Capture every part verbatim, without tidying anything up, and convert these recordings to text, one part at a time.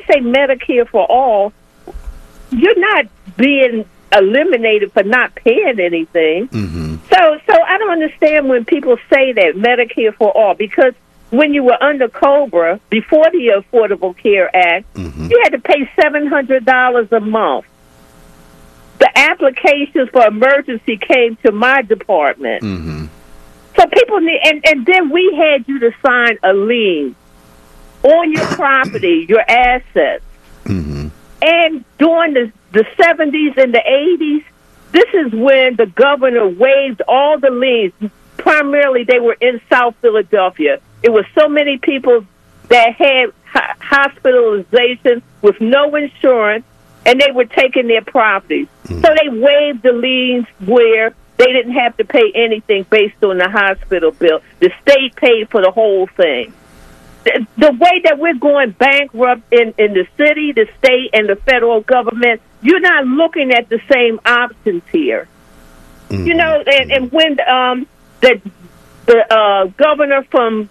say Medicare for all, you're not being eliminated for not paying anything. Mm-hmm. So, so I don't understand when people say that Medicare for all, because when you were under COBRA, before the Affordable Care Act, mm-hmm. you had to pay seven hundred dollars a month. The applications for emergency came to my department. Mm-hmm. So people need, and, and then we had you to sign a lien on your property, your assets. Mm-hmm. And during the, the seventies and the eighties, this is when the governor waived all the liens. Primarily, they were in South Philadelphia. It was so many people that had hospitalization with no insurance, and they were taking their properties. Mm. So they waived the liens where they didn't have to pay anything based on the hospital bill. The state paid for the whole thing. The, the way that we're going bankrupt in, in the city, the state, and the federal government, you're not looking at the same options here. Mm. You know, and, and when um, the, the uh, governor from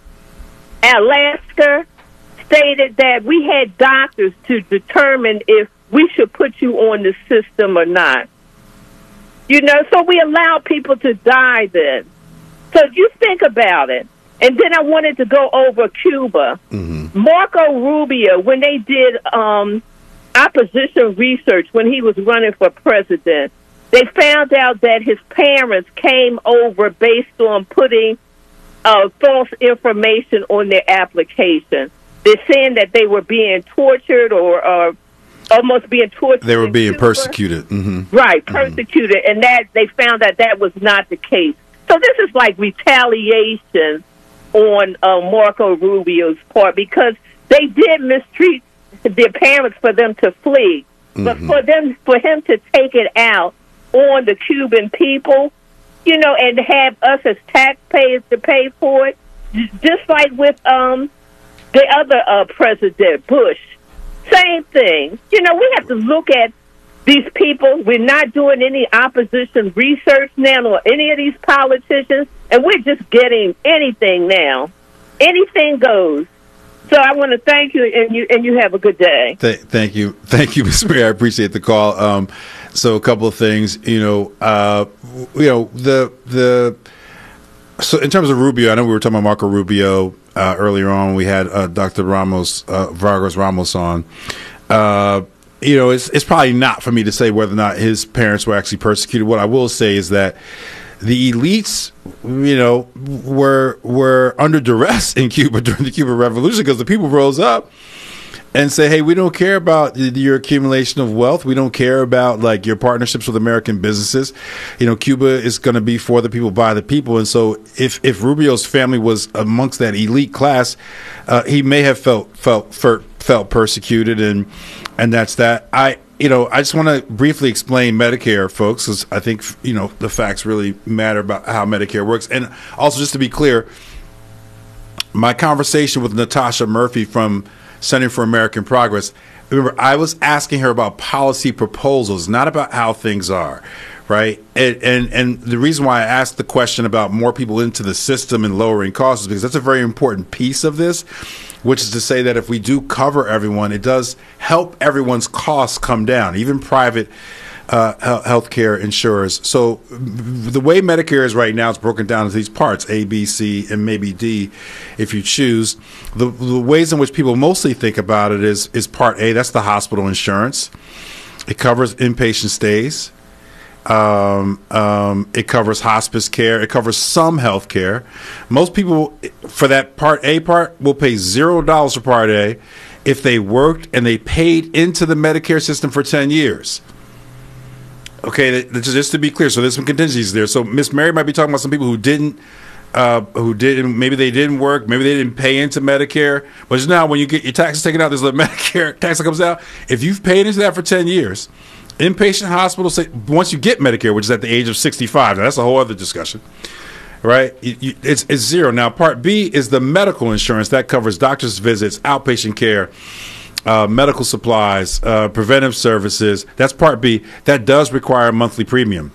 Alaska stated that we had doctors to determine if we should put you on the system or not. You know, so we allow people to die then. So you think about it. And then I wanted to go over Cuba. Mm-hmm. Marco Rubio, when they did um, opposition research when he was running for president, they found out that his parents came over based on putting uh, false information on their application. They're saying that they were being tortured or uh, almost being tortured. They were being Cuba. persecuted. Mm-hmm. Right, persecuted. Mm-hmm. And that they found that that was not the case. So this is like retaliation on uh, Marco Rubio's part, because they did mistreat their parents for them to flee. Mm-hmm. But for them, for him to take it out on the Cuban people, you know, and have us as taxpayers to pay for it, just like with um, the other uh, president, Bush. Same thing. You know, we have to look at these people. We're not doing any opposition research now or any of these politicians, and we're just getting anything now. Anything goes. So I want to thank you, and you and you have a good day. Th- thank you. Thank you, Miz Mary. I appreciate the call. Um, so a couple of things, you know, uh, you know, the the so in terms of Rubio, I know we were talking about Marco Rubio uh, earlier on. We had uh, Doctor Ramos, uh, Vargas Ramos on. Uh, you know, it's it's probably not for me to say whether or not his parents were actually persecuted. What I will say is that the elites, you know, were were under duress in Cuba during the Cuban Revolution, because the people rose up and say, hey, we don't care about your accumulation of wealth. We don't care about, like, your partnerships with American businesses. You know, Cuba is going to be for the people, by the people. And so if, if Rubio's family was amongst that elite class, uh, he may have felt felt felt persecuted, and and that's that. I You know, I just want to briefly explain Medicare, folks, because I think, you know, the facts really matter about how Medicare works. And also, just to be clear, my conversation with Natasha Murphy from Center for American Progress, remember, I was asking her about policy proposals, not about how things are, right? And, and and the reason why I asked the question about more people into the system and lowering costs is because that's a very important piece of this, which is to say that if we do cover everyone, it does help everyone's costs come down, even private uh, health care insurers. So the way Medicare is right now is broken down into these parts, A, B, C, and maybe D, if you choose. The, the ways in which people mostly think about it is, is Part A, that's the hospital insurance. It covers inpatient stays. Um, um, it covers hospice care. It covers some health care. Most people, for that Part A part, will pay zero dollars for Part A if they worked and they paid into the Medicare system for ten years. Okay, just to be clear, so there's some contingencies there. So Miss Mary might be talking about some people who didn't, uh, who didn't, maybe they didn't work, maybe they didn't pay into Medicare. But just now, when you get your taxes taken out, there's a Medicare tax that comes out. If you've paid into that for ten years, inpatient hospital, say, once you get Medicare, which is at the age of sixty-five, now that's a whole other discussion, right? You, you, it's, it's zero. Now, Part B is the medical insurance. That covers doctor's visits, outpatient care, uh, medical supplies, uh, preventive services. That's Part B. That does require a monthly premium.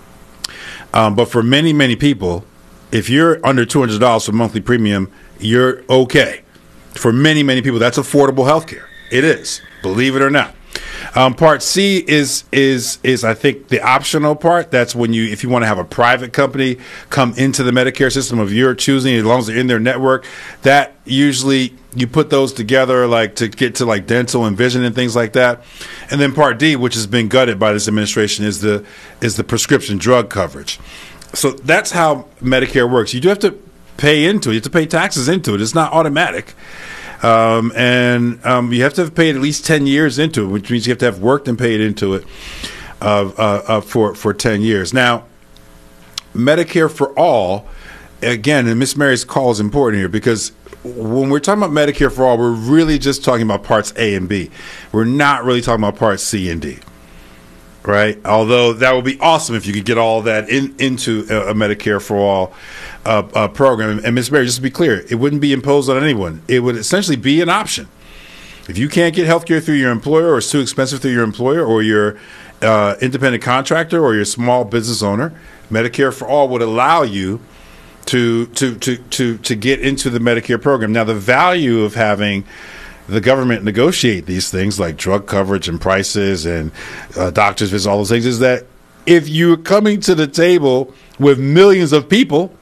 Um, but for many, many people, if you're under two hundred dollars for monthly premium, you're okay. For many, many people, that's affordable health care. It is. believe it or not. Um, part C is is is I think the optional part. That's when you, if you want to have a private company come into the Medicare system of your choosing, as long as they're in their network. That usually you put those together, like to get to like dental and vision and things like that. And then part D, which has been gutted by this administration, is the is the prescription drug coverage. So that's how Medicare works. You do have to pay into it. You have to pay taxes into it. It's not automatic. Um, and um, you have to have paid at least ten years into it, which means you have to have worked and paid into it uh, uh, uh, for for ten years. Now, Medicare for All, again, and Miss Mary's call is important here, because when we're talking about Medicare for All, we're really just talking about parts A and B. We're not really talking about parts C and D, right? Although that would be awesome if you could get all that in, into a, a Medicare for All Uh, uh, program. And Miz Mary, just to be clear, it wouldn't be imposed on anyone. It would essentially be an option. If you can't get health care through your employer, or it's too expensive through your employer, or your uh, independent contractor, or your small business owner, Medicare for All would allow you to to to to to get into the Medicare program. Now, the value of having the government negotiate these things like drug coverage and prices and uh, doctors visits, all those things, is that if you're coming to the table with millions of people,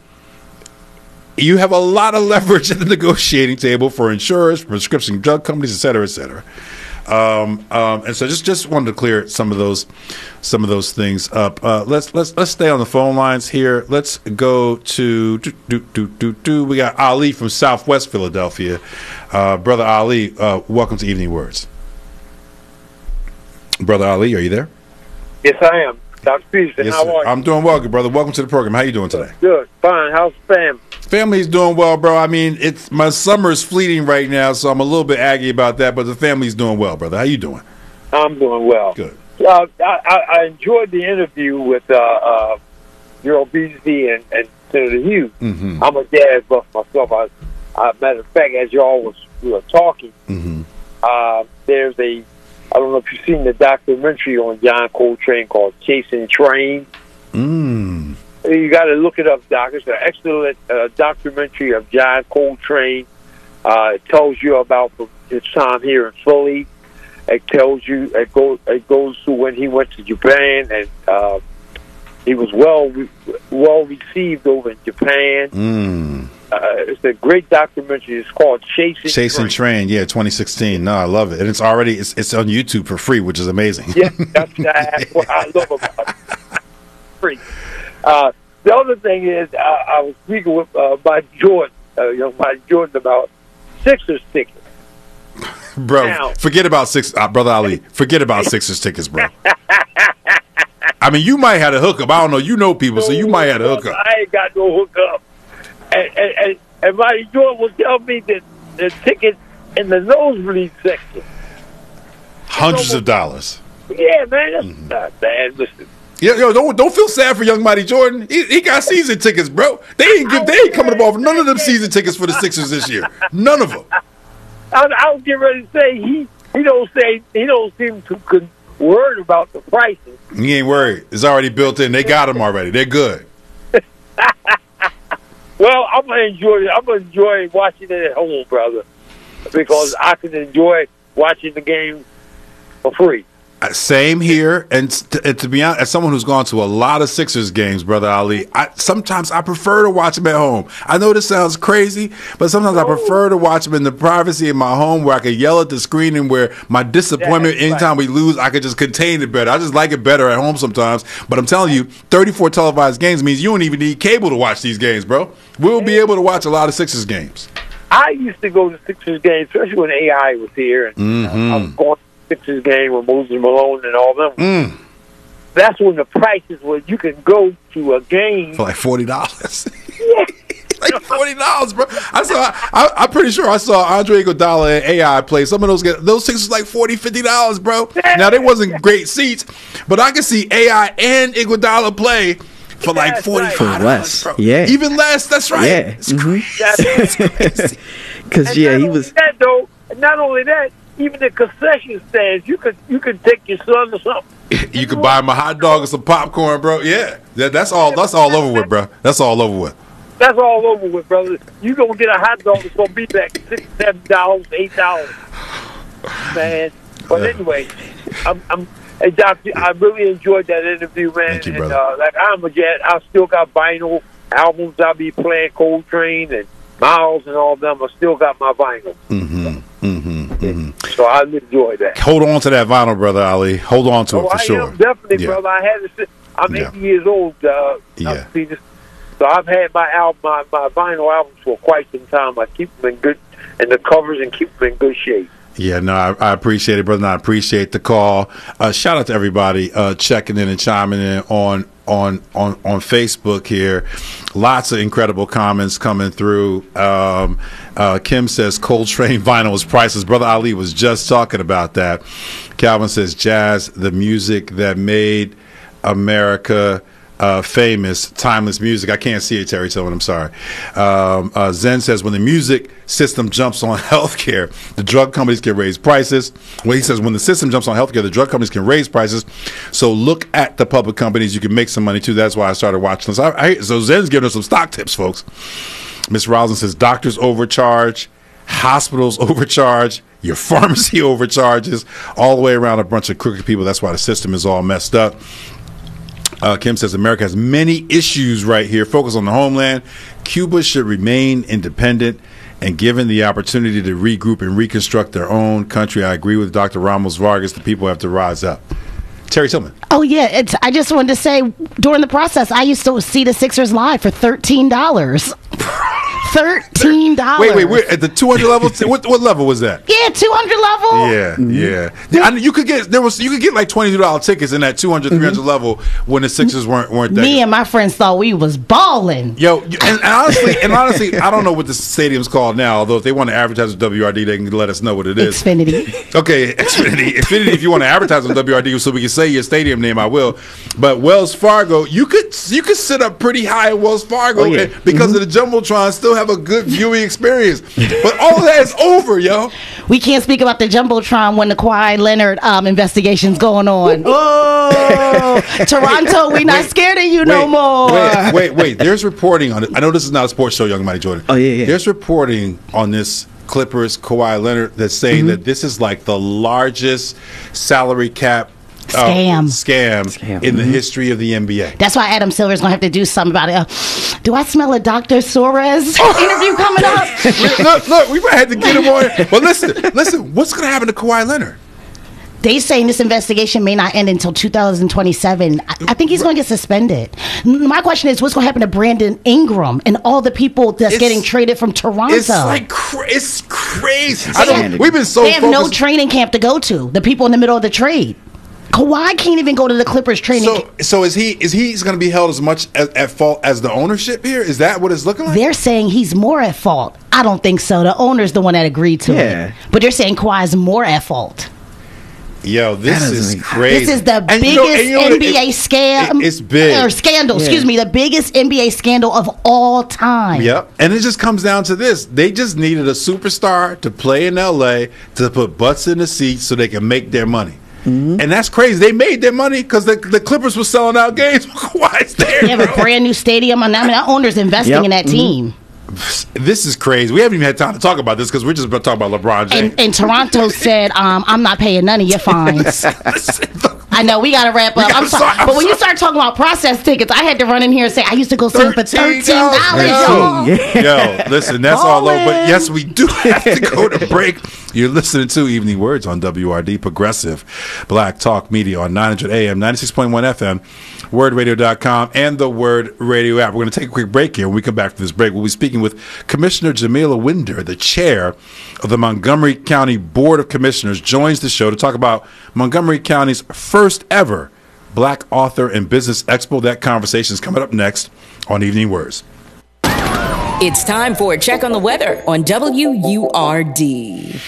you have a lot of leverage at the negotiating table for insurers, prescription drug companies, et cetera, et cetera. Um, um, and so just, just wanted to clear some of those some of those things up. Uh, let's let's let's stay on the phone lines here. Let's go to do do do do. do. We got Ali from Southwest Philadelphia. Uh, Brother Ali, uh, welcome to Evening Words. Brother Ali, are you there? Yes, I am. Doctor Peterson, yes, how sir. are you? I'm doing well, good brother. Welcome to the program. How you doing today? Good, fine. How's the family? Family's doing well, bro. I mean, it's my summer's fleeting right now, so I'm a little bit aggy about that, but the family's doing well, brother. How you doing? I'm doing well. Good. Uh, I, I, I enjoyed the interview with uh, uh, Gerald Beasley and, and Senator Hughes. Mm-hmm. I'm a jazz buff myself. I, I, matter of fact, as y'all was we were talking, Mm-hmm. uh, there's a, I don't know if you've seen the documentary on John Coltrane called Chasing Train. Mm. You got to look it up, Doc. It's an excellent uh, documentary of John Coltrane. Uh, it tells you about his time here in Philly. It tells you it goes it goes to when he went to Japan, and uh, he was well well received over in Japan. Mm. Uh, it's a great documentary. It's called Chasing Chasing Train. Train, yeah, twenty sixteen. No, I love it, and it's already it's, it's on YouTube for free, which is amazing. Yeah, that's, that's what I love about it. Free. Uh, the other thing is, uh, I was speaking with uh, Mike Jordan, uh, young Mike Jordan, about Sixers tickets. Bro, Now, forget about six, uh, brother Ali. Forget about Sixers tickets, bro. I mean, you might have a hookup. I don't know. You know people, so you might have a hookup. I ain't got no hookup. And, and, and, and Mike Jordan will tell me that the tickets in the nosebleed section, Hundreds of dollars. yeah, man, that's Mm-hmm. not bad. Listen. Yo, yo, don't don't feel sad for young Mighty Jordan. He, he got season tickets, bro. They ain't give, they ain't coming up off none of them season tickets for the Sixers this year. None of them. I, I was getting ready to say he he don't say he don't seem too con- worried about the prices. He ain't worried. It's already built in. They got them already. They're good. Well, I'm gonna enjoy it. I'm gonna enjoy watching it at home, brother, because I can enjoy watching the game for free. Uh, Same here, and, t- and to be honest, as someone who's gone to a lot of Sixers games, brother Ali, I, sometimes I prefer to watch them at home. I know this sounds crazy, but sometimes I prefer to watch them in the privacy of my home, where I can yell at the screen, and where my disappointment That's anytime we lose, I can just contain it better. I just like it better at home sometimes. But I'm telling you, thirty-four televised games means you don't even need cable to watch these games, bro. We'll be able to watch a lot of Sixers games. I used to go to Sixers games, especially when A I was here, and Mm-hmm. I was going to Sixers game with Moses Malone and all them. Mm. That's when the prices were you can go to a game For like forty dollars. Like forty dollars, bro. I saw. I, I'm pretty sure I saw Andre Iguodala and A I play. Some of those get those tickets was like forty, fifty dollars, bro. Now they wasn't great seats, but I could see A I and Iguodala play for like That's forty right. five For less, bro. yeah. Even less. That's right. Yeah. It's Mhm. crazy. Because And yeah, not he only was. that though. Not only that, even the concession stands, you could you could take your son or something. You could buy him a hot dog and some popcorn, bro. Yeah, that, that's all. That's all over with, bro. That's all over with. That's all over with, brother. You gonna get a hot dog that's gonna be like six, seven dollars, eight dollars. Man, But anyway, I'm, I'm hey, Doctor, I really enjoyed that interview, man. Thank you, and, brother. Uh, like I'm a jazz, I still got vinyl albums. I'll be playing Coltrane and Miles and all of them. I still got my vinyl. Mm-hmm. Mm-hmm. Mm-hmm. So I enjoy that. Hold on to that vinyl, brother Ali. Hold on to oh, it for I sure. am definitely, Yeah. brother. I had to. Sit, I'm Yeah. eighty years old. Uh, Yeah. see this, so I've had my album, my, my vinyl albums for quite some time. I keep them in good, and the covers, and keep them in good shape. Yeah, no, I, I appreciate it, brother. And I appreciate the call. Uh, shout out to everybody uh, checking in and chiming in on on on on Facebook here. Lots of incredible comments coming through. Um, uh, Kim says Coltrane vinyl is priceless. Brother Ali was just talking about that. Calvin says jazz, the music that made America Uh, famous, timeless music. I can't see it, Terry Tillman. I'm sorry. Um, uh, Zen says when the music system jumps on healthcare, the drug companies can raise prices. Well, he says when the system jumps on healthcare, the drug companies can raise prices. So look at the public companies. You can make some money too. That's why I started watching this. I, I, so Zen's giving us some stock tips, folks. Miss Roslin says doctors overcharge, hospitals overcharge, your pharmacy overcharges, all the way around a bunch of crooked people. That's why the system is all messed up. Uh, Kim says America has many issues right here. Focus on the homeland. Cuba should remain independent and given the opportunity to regroup and reconstruct their own country. I agree with Doctor Ramos Vargas. The people have to rise up. Terry Tillman. Oh, yeah. It's, I just wanted to say, during the process, I used to see the Sixers live for thirteen dollars. thirteen dollars. Wait, wait, we're at the two hundred level. what what level was that? Yeah, two hundred level. Yeah, mm-hmm. yeah. I mean, you could get there was you could get like twenty-two dollar tickets in that two hundred, three hundred mm-hmm. level when the Sixers weren't weren't that Me good. and my friends thought we was balling. Yo, and, and honestly, and honestly, I don't know what the stadium's called now. Although if they want to advertise with W R D, they can let us know what it is. Xfinity. Okay, Xfinity. Xfinity. If you want to advertise on W R D, so we can say your stadium name, I will. But Wells Fargo, you could you could sit up pretty high at Wells Fargo Oh, yeah. and, because mm-hmm. of the jumbotron, still have a good viewing experience. But all of that is over, yo. We can't speak about the jumbotron when the Kawhi Leonard um, investigation's going on. Oh, Toronto, we not wait, scared of you wait, no more. Wait, wait, wait. There's reporting on it. I know this is not a sports show, Young Mighty Jordan. Oh yeah, yeah. There's reporting on this Clippers Kawhi Leonard that's saying mm-hmm. that this is like the largest salary cap uh, scam. scam scam in mm-hmm. the history of the N B A. That's why Adam Silver's gonna have to do something about it. Uh, do I smell a Doctor Suarez interview coming up? look, look, we might have to get him on. But listen, listen, what's gonna happen to Kawhi Leonard? They saying this investigation may not end until two thousand twenty-seven. I, I think he's going to get suspended. My question is, what's going to happen to Brandon Ingram and all the people that's it's, getting traded from Toronto? It's like cra- it's crazy. They I don't, have, we've been so they have focused. no training camp to go to. The people in the middle of the trade. Kawhi can't even go to the Clippers training so, camp. So is he? Is he going to be held as much as, at fault as the ownership here? Is that what it's looking like? They're saying he's more at fault. I don't think so. The owner's the one that agreed to Yeah. it. But they're saying Kawhi's more at fault. Yo, this is make- crazy. This is the And biggest you know- and you know what? N B A It- scam. it- it's big. Or scandal, Yeah. excuse me. The biggest N B A scandal of all time. Yep. And it just comes down to this. They just needed a superstar to play in L A to put butts in the seats so they can make their money. Mm-hmm. And that's crazy. They made their money because the, the Clippers were selling out games. Kawhi's there. They have a brand new stadium. And I mean, that owner's investing Yep. in that Mm-hmm. team. This is crazy. We haven't even had time to talk about this because we're just about to talk about LeBron James. And, and Toronto said, um, I'm not paying none of your fines. I know, we got to wrap up. gotta I'm sorry. start- I'm but when you sorry. start talking about process tickets, I had to run in here and say, I used to go see them for thirteen dollars, Yo. y'all. Yo, listen, that's all over. But Ballin'. yes, we do have to go to break. You're listening to Evening Words on W R D, Progressive Black Talk Media on nine hundred A M, ninety-six point one F M, word radio dot com, and the Word Radio app. We're going to take a quick break here. When we come back from this break, we'll be speaking with Commissioner Jamila Winder, the chair of the Montgomery County Board of Commissioners, joins the show to talk about Montgomery County's first ever Black Author and Business Expo. That conversation is coming up next on Evening Words. It's time for a check on the weather on W U R D.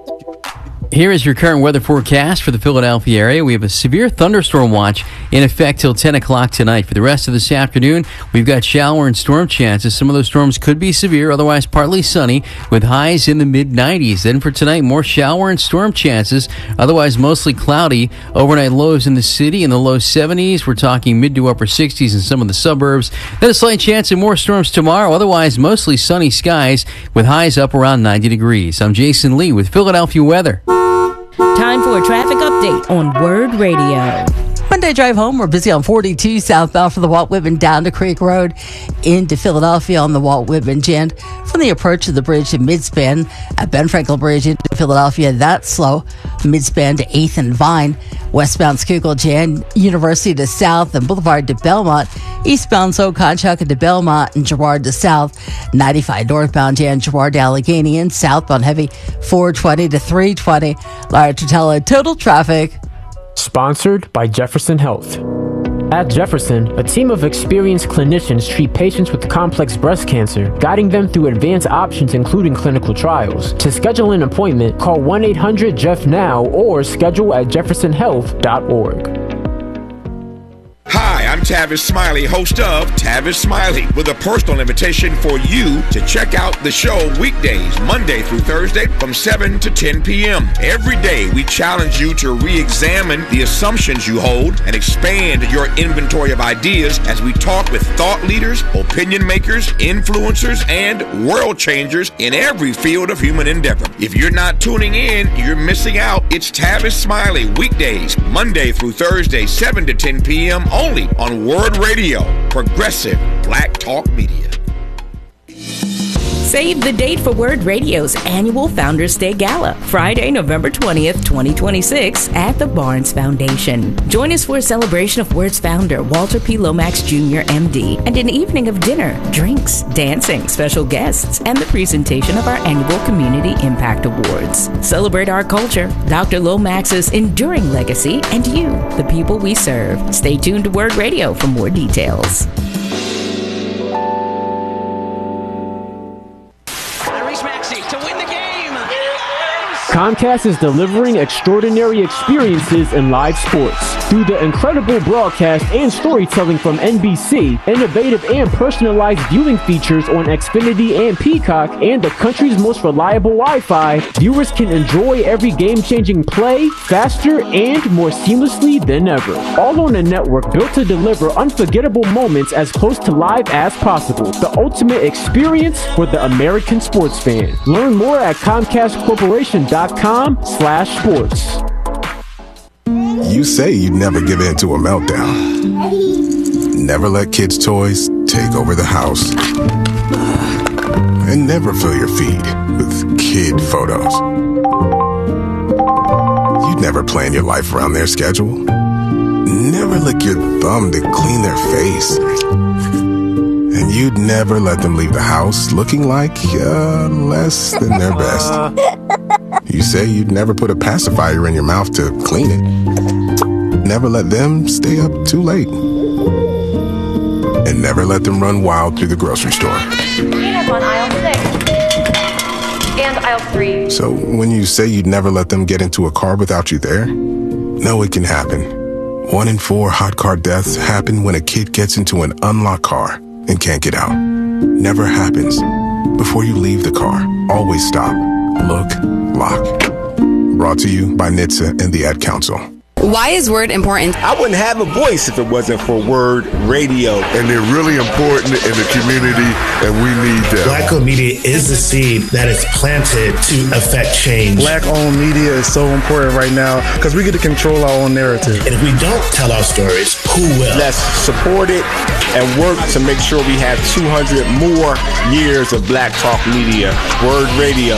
Here is your current weather forecast for the Philadelphia area. We have a severe thunderstorm watch in effect till ten o'clock tonight. For the rest of this afternoon, we've got shower and storm chances. Some of those storms could be severe, otherwise partly sunny, with highs in the mid nineties. Then for tonight, more shower and storm chances, otherwise mostly cloudy. Overnight lows in the city in the low seventies. We're talking mid to upper sixties in some of the suburbs. Then a slight chance of more storms tomorrow, otherwise mostly sunny skies with highs up around ninety degrees. I'm Jason Lee with Philadelphia weather. Time for a traffic update on Word Radio. Monday drive home, we're busy on forty-two southbound from the Walt Whitman down to Creek Road into Philadelphia on the Walt Whitman Jan. From the approach to the bridge to Midspan at Ben Franklin Bridge into Philadelphia, that's slow. Midspan to eighth and Vine. Westbound Schuylkill Jan, University to South and Boulevard to Belmont. Eastbound So Conchuck to Belmont and Girard to South. ninety-five northbound Jan, Girard to Allegheny and southbound heavy four twenty to three twenty. Large Tutela, total traffic. Sponsored by Jefferson Health. At Jefferson, a team of experienced clinicians treat patients with complex breast cancer, guiding them through advanced options including clinical trials. To schedule an appointment, call one eight hundred J E F F now or schedule at jefferson health dot org. Hi, I'm Tavis Smiley, host of Tavis Smiley, with a personal invitation for you to check out the show weekdays, Monday through Thursday from seven to ten p.m. Every day, we challenge you to re-examine the assumptions you hold and expand your inventory of ideas as we talk with thought leaders, opinion makers, influencers, and world changers in every field of human endeavor. If you're not tuning in, you're missing out. It's Tavis Smiley, weekdays, Monday through Thursday, seven to ten p.m. only on Word Radio, progressive Black Talk Media. Save the date for Word Radio's annual Founders Day Gala, Friday, November twentieth, twenty twenty-six, at the Barnes Foundation. Join us for a celebration of Word's founder, Walter P. Lomax Junior M D, and an evening of dinner, drinks, dancing, special guests, and the presentation of our annual Community Impact Awards. Celebrate our culture, Doctor Lomax's enduring legacy, and you, the people we serve. Stay tuned to Word Radio for more details. Comcast is delivering extraordinary experiences in live sports. Through the incredible broadcast and storytelling from N B C, innovative and personalized viewing features on Xfinity and Peacock, and the country's most reliable Wi-Fi, viewers can enjoy every game-changing play faster and more seamlessly than ever. All on a network built to deliver unforgettable moments as close to live as possible. The ultimate experience for the American sports fan. Learn more at Comcast Corporation dot com slash sports. You say you'd never give in to a meltdown. Never let kids' toys take over the house. And never fill your feed with kid photos. You'd never plan your life around their schedule. Never lick your thumb to clean their face. And you'd never let them leave the house looking like uh, less than their best. You say you'd never put a pacifier in your mouth to clean it. Never let them stay up too late. And never let them run wild through the grocery store. Peanuts on aisle six. And aisle three. So when you say you'd never let them get into a car without you there, no, it can happen. One in four hot car deaths happen when a kid gets into an unlocked car and can't get out. Never happens. Before you leave the car, always stop, look, lock. Brought to you by N H T S A and the Ad Council. Why is Word important? I wouldn't have a voice if it wasn't for Word Radio. And they're really important in the community, and we need them. Black-owned media is the seed that is planted to affect change. Black-owned media is so important right now because we get to control our own narrative. And if we don't tell our stories, who will? Let's support it and work to make sure we have two hundred more years of Black Talk Media. Word Radio.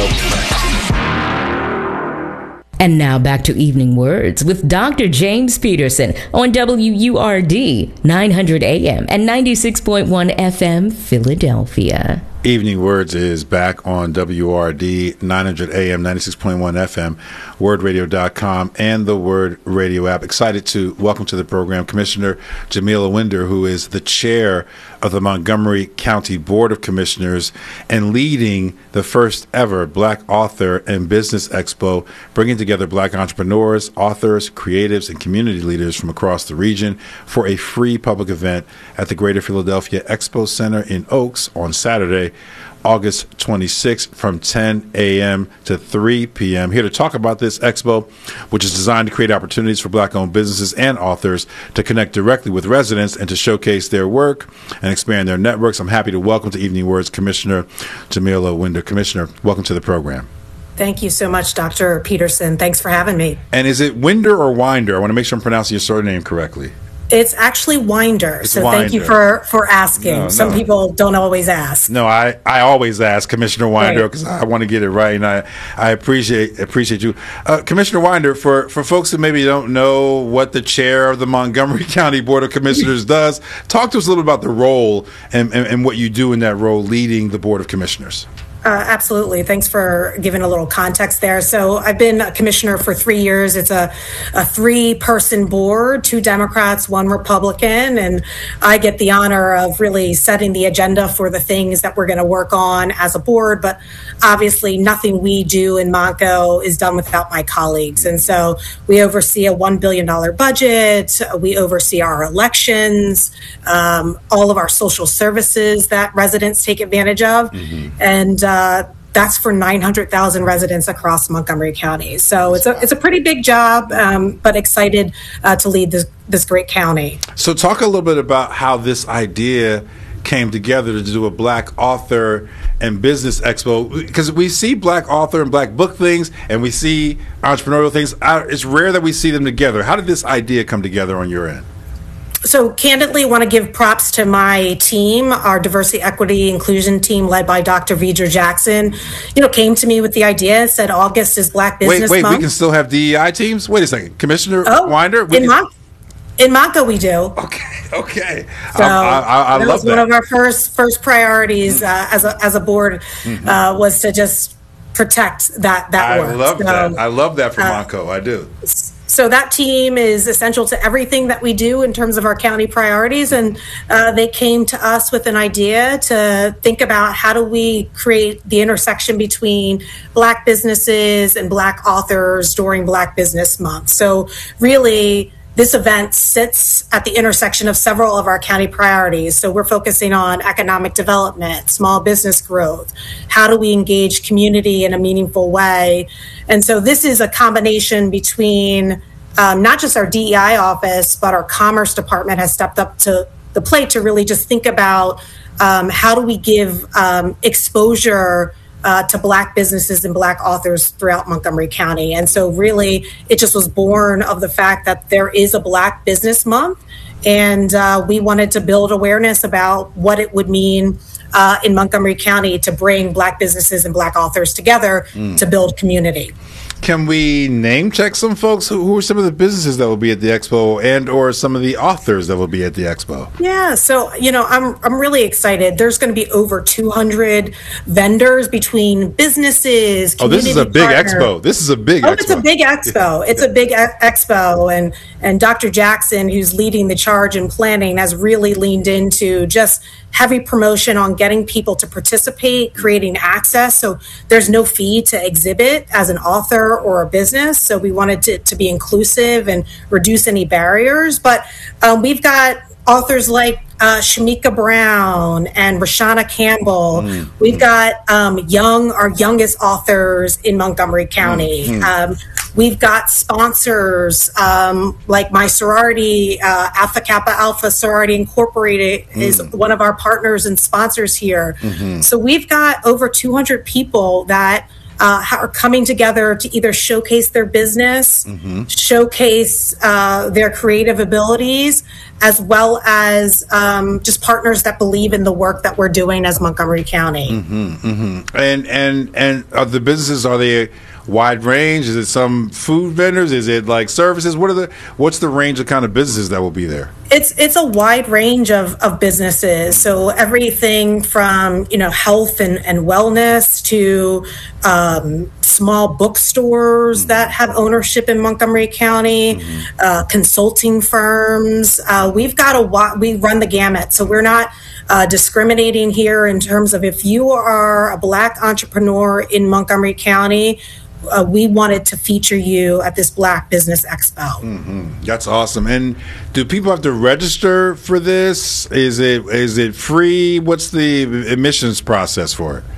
And now back to Evening Words with Doctor James Peterson on W U R D nine hundred A M and ninety-six point one F M Philadelphia. Evening Words is back on W R D nine hundred A M, ninety-six point one F M, word radio dot com, and the Word Radio app. Excited to welcome to the program Commissioner Jamila Winder, who is the chair of the Montgomery County Board of Commissioners and leading the first ever Black Author and Business Expo, bringing together Black entrepreneurs, authors, creatives, and community leaders from across the region for a free public event at the Greater Philadelphia Expo Center in Oaks on Saturday, August twenty-sixth from ten A M to three P M Here to talk about this expo, which is designed to create opportunities for Black-owned businesses and authors to connect directly with residents and to showcase their work and expand their networks. I'm happy to welcome to Evening Words Commissioner Jamila Winder. Commissioner, welcome to the program. Thank you so much, Doctor Peterson. Thanks for having me. And is it Winder or Winder? I want to make sure I'm pronouncing your surname correctly. It's actually Winder. It's so Winder. Thank you for, for asking. No, Some no. people don't always ask. No, I, I always ask Commissioner Winder Right. because I want to get it right, and I, I appreciate appreciate you, uh, Commissioner Winder. For, for folks who maybe don't know what the chair of the Montgomery County Board of Commissioners does, talk to us a little about the role and, and, and what you do in that role, leading the Board of Commissioners. Uh, absolutely. Thanks for giving a little context there. So I've been a commissioner for three years. It's a, a three-person board, two Democrats, one Republican, and I get the honor of really setting the agenda for the things that we're going to work on as a board. But obviously, nothing we do in Montco is done without my colleagues. And so we oversee a one billion dollars budget. We oversee our elections, um, all of our social services that residents take advantage of. Mm-hmm. And uh, Uh, that's for nine hundred thousand residents across Montgomery County. So it's a it's a pretty big job, um, but excited uh, to lead this this great county. So talk a little bit about how this idea came together to do a Black Author and Business Expo, because we see Black Author and Black Book things, and we see entrepreneurial things. It's rare that we see them together. How did this idea come together on your end? So candidly, want to give props to my team, our diversity, equity, inclusion team led by Doctor Vidra Jackson. You know, came to me with the idea, said August is Black Business Wait, wait, Month. we can still have D E I teams? Wait a second. Commissioner Oh, Winder? We in, can- Mon- in Montco we do. Okay, okay. So I, I, I that love was that. one of our first first priorities uh, as a as a board Mhm. uh, was to just protect that that I work. love So, that. I love that for uh, Montco. I do. So that team is essential to everything that we do in terms of our county priorities. And uh, they came to us with an idea to think about how do we create the intersection between Black businesses and Black authors during Black Business Month. So really, this event sits at the intersection of several of our county priorities. So we're focusing on economic development, small business growth. How do we engage community in a meaningful way? And so this is a combination between um, not just our D E I office, but our Commerce Department has stepped up to the plate to really just think about um, how do we give um, exposure Uh, to Black businesses and Black authors throughout Montgomery County. And so really, it just was born of the fact that there is a Black Business Month. And uh, we wanted to build awareness about what it would mean uh, in Montgomery County to bring Black businesses and Black authors together Mm. to build community. Can we name check some folks? Who, who are some of the businesses that will be at the expo, and or some of the authors that will be at the expo? Yeah, so you know, I'm I'm really excited. There's going to be over two hundred vendors between businesses. Oh, this is a community big partners. expo. This is a big Oh, expo. it's a big expo. It's a big e- expo, and and Doctor Jackson, who's leading the charge in planning, has really leaned into just heavy promotion on getting people to participate, creating access. So there's no fee to exhibit as an author or a business. So we wanted to, to be inclusive and reduce any barriers. But um, we've got authors like uh, Shamika Brown and Rashana Campbell. Mm. We've got um, young, our youngest authors in Montgomery County. Mm. Um, we've got sponsors um, like my sorority, uh, Alpha Kappa Alpha Sorority Incorporated is Mm. one of our partners and sponsors here. Mhm. So we've got over two hundred people that uh, ha- are coming together to either showcase their business, Mm-hmm. showcase uh, their creative abilities, as well as um, just partners that believe in the work that we're doing as Montgomery County. Mm-hmm, mm-hmm. And and and are the businesses, are they a wide range? Is it some food vendors? Is it like services? What are the what's the range of kind of businesses that will be there? It's it's a wide range of, of businesses. So everything from, you know, health and, and wellness to um, small bookstores that have ownership in Montgomery County, uh, consulting firms. Uh, we've got a wa- we run the gamut. So we're not uh, discriminating here in terms of if you are a Black entrepreneur in Montgomery County, Uh, we wanted to feature you at this Black Business Expo. Mm-hmm. That's awesome. And do people have to register for this? Is it is it free? What's the admissions process for it?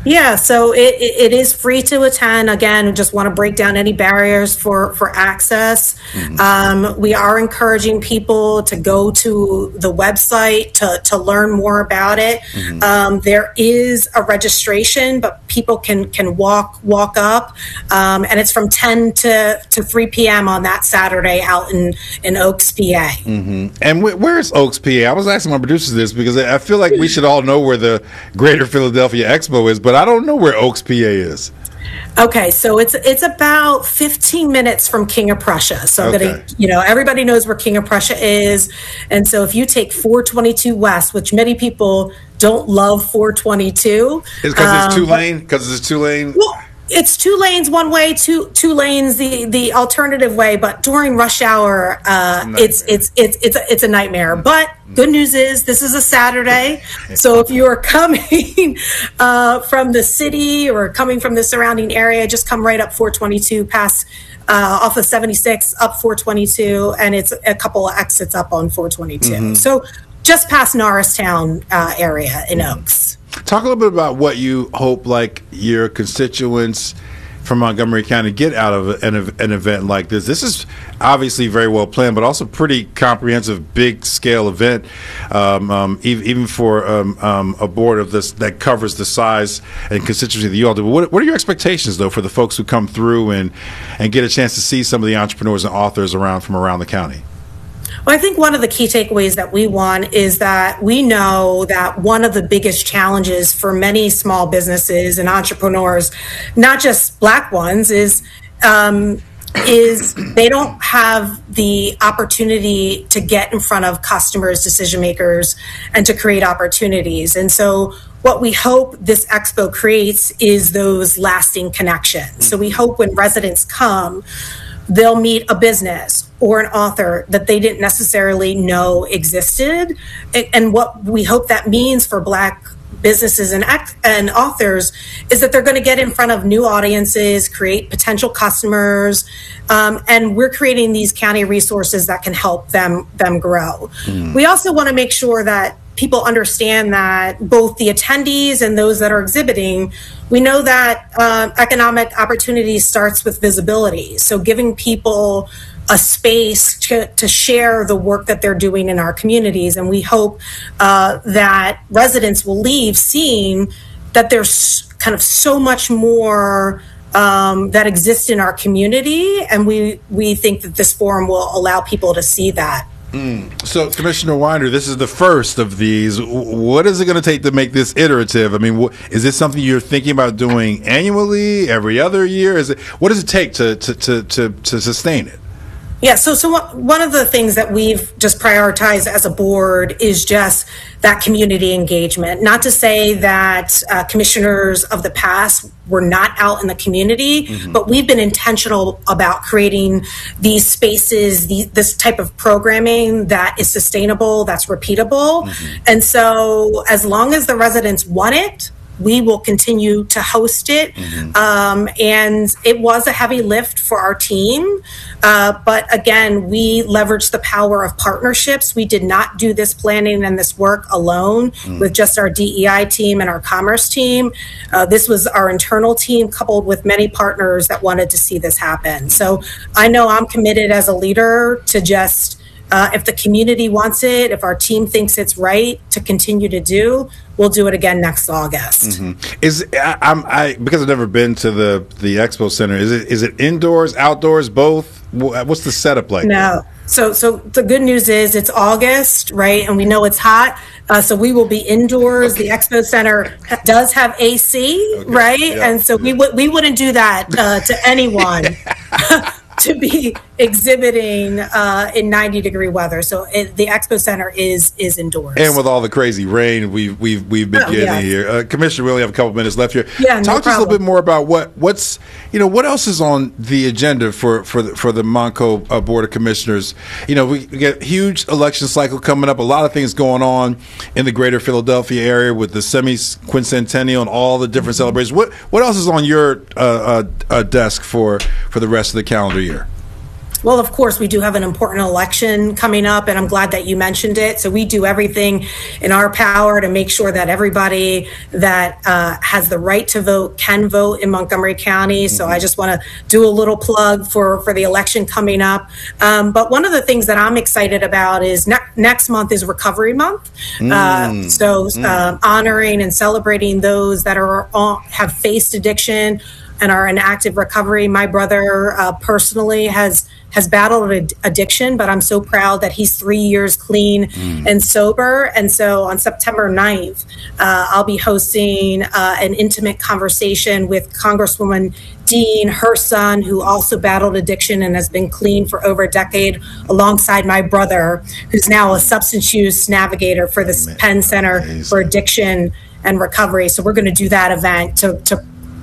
Yeah, so it, it, it is free to attend. Again, we just want to break down any barriers for, for access. Mm-hmm. Um, we are encouraging people to go to the website to, to learn more about it. Mm-hmm. Um, there is a registration, but people can, can walk walk up. Um, and it's from ten to, to three p.m. on that Saturday out in, in Oaks, P A. Mm-hmm. And wh- where's Oaks, P A? I was asking my producers this because I feel like we should all know where the Greater Philadelphia Expo is, but I don't know where Oaks, P A is. Okay, so it's it's about fifteen minutes from King of Prussia. So Okay. I'm gonna, you know, everybody knows where King of Prussia is, and so if you take four twenty-two West, which many people don't love four twenty-two, Is because it's um, two lane? Because it's two lane? Well, it's two lanes one way, two two lanes the the alternative way. But during rush hour, uh, it's it's it's it's a, it's a nightmare. But good news is this is a Saturday, so if you are coming uh, from the city or coming from the surrounding area, just come right up four twenty-two past. Uh, off of seventy-six up four twenty-two, and it's a couple of exits up on four twenty-two. Mm-hmm. So just past Norristown uh, area in Oaks. Talk a little bit about what you hope, like, your constituents from Montgomery County get out of an, an event like this. This is obviously very well planned, but also pretty comprehensive, big scale event, um, um, even, even for um, um, a board of this that covers the size and constituency that you all do. But what, what are your expectations, though, for the folks who come through and and get a chance to see some of the entrepreneurs and authors around from around the county? Well, I think one of the key takeaways that we want is that we know that one of the biggest challenges for many small businesses and entrepreneurs, not just Black ones, is um, is they don't have the opportunity to get in front of customers, decision makers, and to create opportunities. And so what we hope this expo creates is those lasting connections. So we hope when residents come, they'll meet a business or an author that they didn't necessarily know existed. And what we hope that means for Black businesses and and authors is that they're going to get in front of new audiences, create potential customers, um, and we're creating these county resources that can help them them grow. Mm. We also want to make sure that people understand that both the attendees and those that are exhibiting, we know that uh, economic opportunity starts with visibility. So giving people a space to, to share the work that they're doing in our communities. And we hope uh, that residents will leave seeing that there's kind of so much more um, that exists in our community. And we, we think that this forum will allow people to see that. Mm. So, Commissioner Winder, this is the first of these. What is it going to take to make this iterative? I mean, wh- is this something you're thinking about doing annually, every other year? Is it? What does it take to to to to, to sustain it? Yeah, so so one of the things that we've just prioritized as a board is just that community engagement. Not to say that uh, commissioners of the past were not out in the community, mm-hmm. but we've been intentional about creating these spaces, the, this type of programming that is sustainable, that's repeatable. Mm-hmm. And so as long as the residents want it, we will continue to host it. Mm-hmm. Um, and it was a heavy lift for our team. Uh, but again, we leveraged the power of partnerships. We did not do this planning and this work alone mm. with just our D E I team and our commerce team. Uh, this was our internal team coupled with many partners that wanted to see this happen. So I know I'm committed as a leader to just Uh, if the community wants it, if our team thinks it's right to continue to do, we'll do it again next August. Mm-hmm. Is I, I'm I because I've never been to the the expo center. Is it is it indoors, outdoors, both? What's the setup like? No. So so the good news is it's August, right? And we know it's hot. Uh, so we will be indoors. Okay. The expo center does have A C, okay. right? Yeah. And so yeah. we would we wouldn't do that uh, to anyone. to be exhibiting uh, in ninety degree weather. So it, the expo center is is indoors. And with all the crazy rain we've we've we've been oh, getting yeah. here, uh, Commissioner, we only have a couple minutes left here. Yeah, talk no to us a little bit more about what what's you know what else is on the agenda for for the, for the Monco uh, Board of Commissioners. You know, we get huge election cycle coming up. A lot of things going on in the Greater Philadelphia area with the semi-quincentennial and all the different celebrations. What what else is on your uh, uh, uh, desk for for the rest of the calendar year? Well, of course, we do have an important election coming up, and I'm glad that you mentioned it. So we do everything in our power to make sure that everybody that uh, has the right to vote can vote in Montgomery County. So I just want to do a little plug for, for the election coming up. Um, but one of the things that I'm excited about is ne- next month is Recovery Month. Mm. Uh, so mm. uh, honoring and celebrating those that are all, have faced addiction and are in active recovery. My brother uh, personally has has battled ad- addiction, but I'm so proud that he's three years clean mm. and sober. And so on September ninth, uh, I'll be hosting uh, an intimate conversation with Congresswoman Dean, her son, who also battled addiction and has been clean for over a decade, alongside my brother, who's now a substance use navigator for the Penn Center Amazing. For Addiction and Recovery. So we're going to do that event to, to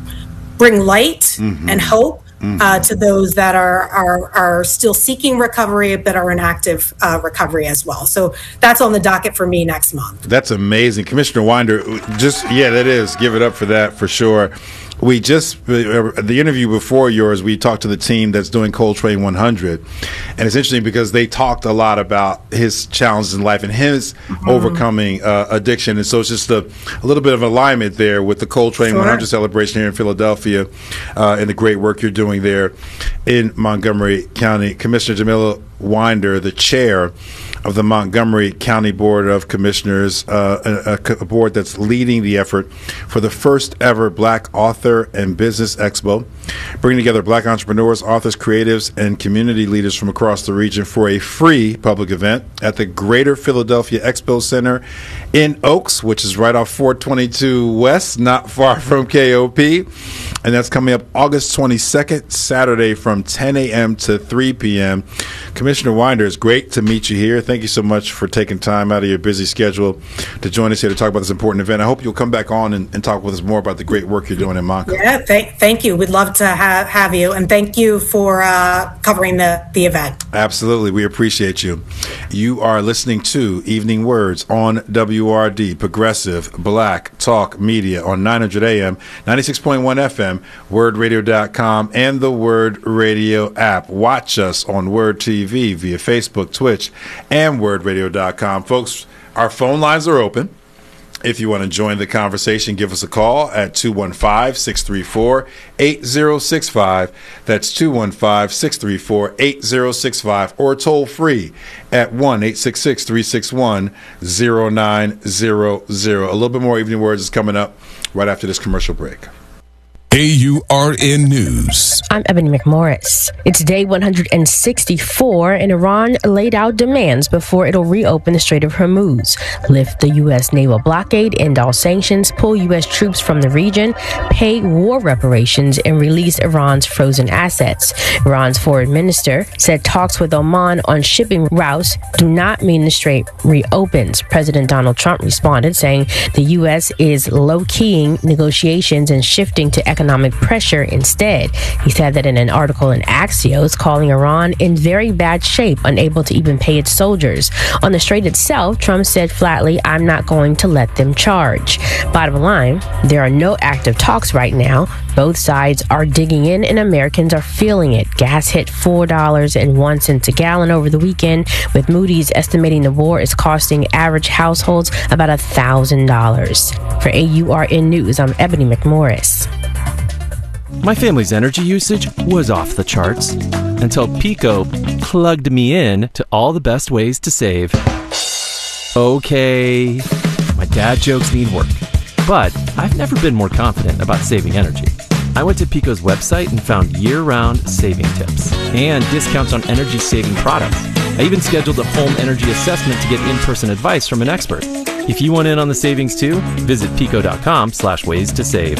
bring light mm-hmm. and hope mm-hmm. uh, to those that are, are are still seeking recovery but are in active uh, recovery as well. So that's on the docket for me next month. That's amazing. Commissioner Winder, just, yeah, that is. Give it up for that for sure. We just, uh, the interview before yours, we talked to the team that's doing Coltrane one hundred. And it's interesting because they talked a lot about his challenges in life and his mm-hmm. overcoming uh, addiction. And so it's just a, a little bit of alignment there with the Coltrane sure. one hundred celebration here in Philadelphia uh, and the great work you're doing there in Montgomery County. Commissioner Jamila Winder, the chair of the Montgomery County Board of Commissioners, uh, a, a board that's leading the effort for the first ever Black Author and Business Expo, bringing together Black entrepreneurs, authors, creatives, and community leaders from across the region for a free public event at the Greater Philadelphia Expo Center in Oaks, which is right off four twenty-two West, not far from K O P. And that's coming up August twenty-second, Saturday from ten a.m. to three p.m. Commissioner Winder, it's great to meet you here. Thank you so much for taking time out of your busy schedule to join us here to talk about this important event. I hope you'll come back on and, and talk with us more about the great work you're doing in Montgomery. Yeah, th- thank you. We'd love to have, have you. And thank you for uh, covering the, the event. Absolutely. We appreciate you. You are listening to Evening Words on W R D, Progressive Black Talk Media on nine hundred A M, ninety-six point one F M, word radio dot com, and the Word Radio app. Watch us on Word T V via Facebook, Twitch, and word radio dot com. Folks, our phone lines are open. If you want to join the conversation, give us a call at two one five, six three four, eight zero six five. That's two one five, six three four, eight zero six five, or toll free at one eight six six, three six one, zero nine zero zero. A little bit more Evening Words is coming up right after this commercial break. A U R N News. I'm Ebony McMorris. It's day one hundred sixty-four, and Iran laid out demands before it'll reopen the Strait of Hormuz, lift the U S naval blockade, end all sanctions, pull U S troops from the region, pay war reparations, and release Iran's frozen assets. Iran's foreign minister said talks with Oman on shipping routes do not mean the strait reopens. President Donald Trump responded, saying the U S is low-keying negotiations and shifting to economic economic pressure instead. He said that in an article in Axios, calling Iran in very bad shape, unable to even pay its soldiers. On the strait itself, Trump said flatly, I'm not going to let them charge. Bottom line, there are no active talks right now. Both sides are digging in and Americans are feeling it. Gas hit four dollars and one cent a gallon over the weekend, with Moody's estimating the war is costing average households about one thousand dollars. For A U R N News, I'm Ebony McMorris. My family's energy usage was off the charts until Pico plugged me in to all the best ways to save. Okay, my dad jokes need work, but I've never been more confident about saving energy. I went to Pico's website and found year-round saving tips and discounts on energy-saving products. I even scheduled a home energy assessment to get in-person advice from an expert. If you want in on the savings too, visit pico.com slash ways to save.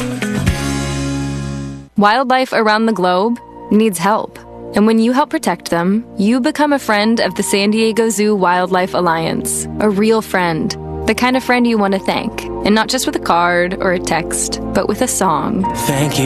Wildlife around the globe needs help. And when you help protect them, you become a friend of the San Diego Zoo Wildlife Alliance. A real friend. The kind of friend you want to thank. And not just with a card or a text, but with a song. Thank you.